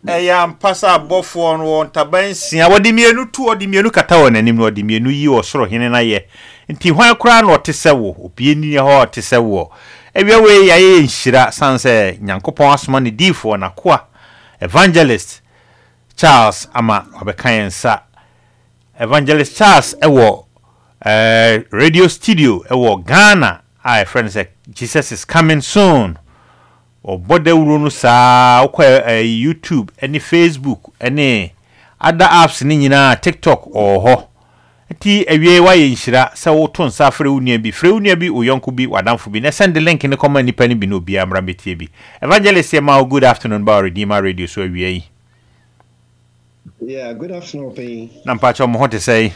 Pasa bofo no ntabansia wodi mienu tu wodi mienu kata won anim no wodi mienu yi osoro hene na ye nti hwan kura no tesewo obieni ho tesewo ewia we yaye nhira sanse nyankopon asoma ne difo na koa evangelist Charles ama obekansa evangelist Charles ewo radio studio ewo Ghana our friends say Jesus is coming soon or bodewuro no saa okwa YouTube any Facebook any other apps ni nyina TikTok ho ti ewie wa ye nhira se wo to nsa frɛ unia bi oyonko bi wadamfo bi na send the link in comment nipa ni bi no bia amra metie bi evangelist ma good afternoon ba Redeemer Radio so awie yi. Yeah, good afternoon pay na mpacho mo hote say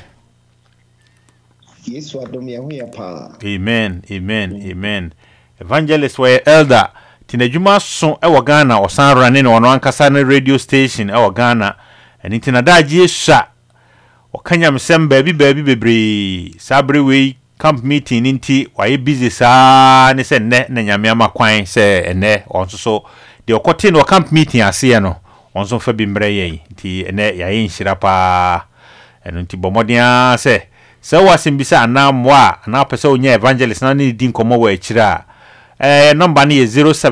yes wadom ya ho ya pa. Amen. Evangelist we elder tinadwuma so ewo Ghana osan rane no ono ankasa na radio station ewo Ghana eni tinadaje esha okanya msem baabi bebre sabre we camp meeting nti waye busy sa ne se ne na nyame amakwan se ene onso de okote no camp meeting ase no onso fa bi mbre ye nti ene yaye nhira pa eno nti bomodia se wasimbisa anamwa na pese onya evangelist na ni din komo wa akira number ni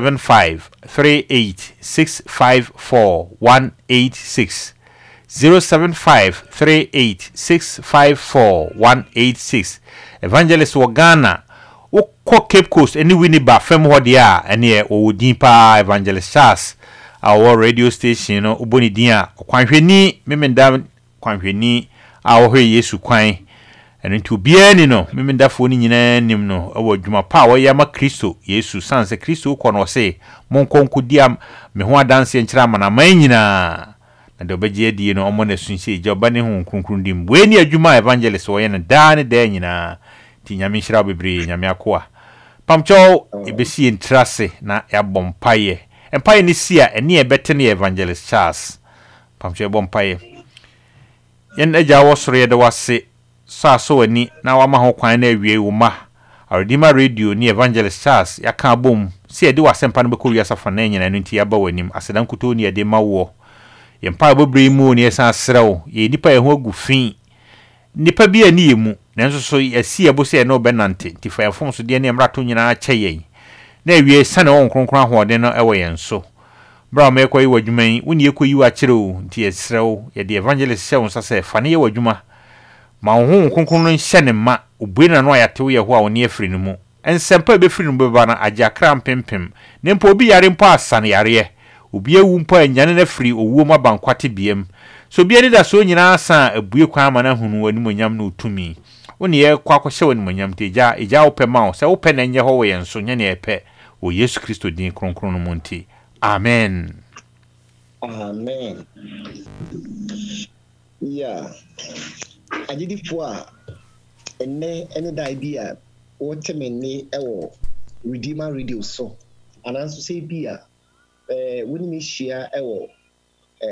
07538654186 07538654186 evangelist wo Ghana wo Cape Coast any Winneba fem ho dia ene o din pa evangelist Charles our radio station no uboni din a kwanhweni memenda kwanhweni a wo hwe Yesu kwan eno nti obiani no memendafo ni nyina nim no awo adwuma pa wo yama Kristo Yesu sanse Kristo ko no se monkonkodia me ho adanse nkyira mana man nyina na de obeje die no omo na sunse ijoba ne ho kronkron dim bweni adwuma evangelist wo ye na da ne da nyina ti nyame nhyira bebre nyame akoa pamcho ebesi entrase na yabompaye empaye ni sia ene ebete ne evangelist Charles pamcho ebompaye yen eja wo soro ye de wase so ani na wama ho kwan na awie wo ma Redeemer Radio ni evangelist Charles yaka bom se ede wasempa no bekowi asafa na nyina no nti yaba wanim asedan kuto ni ede mawo yempa bobre mu ni esa srew ye nipa ye ho agu fin nipa bi ani yemu nanso so asi abo se no benante nti fa yefon so de ne mrato nyina kyeye na awie sane won kronkron ahoden no ewo yen so bra me koyi wadwuman woni ekoyi wa kyerɛw nti esrew ye de evangelist se won sase fa ne ye wadwuma ma ho kronkron no hyene ma obuena no ayatew ye ho a woni afiri no mu ensempa be firi no beba na agya kram pempem ne mpo obi yare mpo asane yare obi ewu mpo anyane na firi owuo ma bankwate biem so obi ani da so nyina asa abue kwa ma na hunu wani monyam no utumi woni ye kwa kwhye wani monyam te eja opema o se ope na nye ho we yenso nya ne epe o Yesu Kristo din kronkron no monti amen. Yeah. Ajidifo a ene da bia wotemene ewo Redeemer Radio so ananso say bia woni me hia ewo